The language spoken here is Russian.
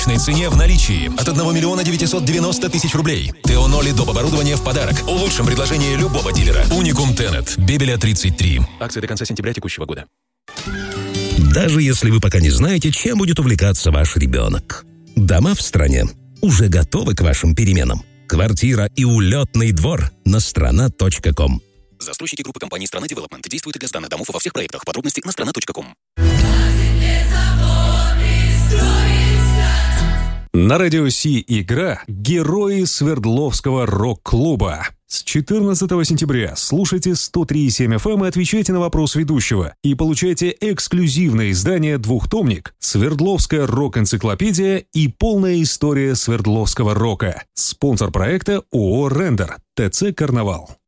рыночной цене в наличии от 1 миллиона 990 тысяч рублей. Теоноли доп. Оборудование в подарок. Лучшем предложении любого дилера. Уникум Тенет. Бебеля 33. Акции до конца сентября текущего года. Даже если вы пока не знаете, чем будет увлекаться ваш ребенок. Дома в стране уже готовы к вашим переменам. Квартира и улетный двор на страна.ком. Застройщики группы компании «Страна Девелопмент». Действует ИГ данных домов во всех проектах. Подробности на страна.ком. На радио Си игра «Герои Свердловского рок-клуба». С 14 сентября слушайте 103,7 FM и отвечайте на вопрос ведущего. И получайте эксклюзивное издание «Двухтомник», Свердловская рок-энциклопедия и полная история Свердловского рока. Спонсор проекта ООО «Рендер», ТЦ «Карнавал».